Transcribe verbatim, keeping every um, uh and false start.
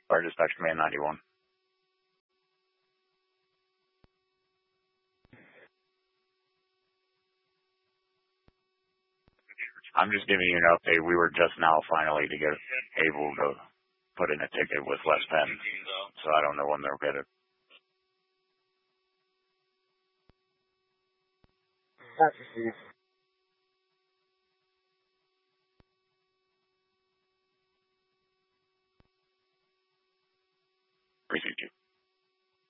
Fire Dispatch Command ninety-one. I'm just giving you an update. We were just now finally to get able to put in a ticket with less pen, so I don't know when they'll get it. Received you.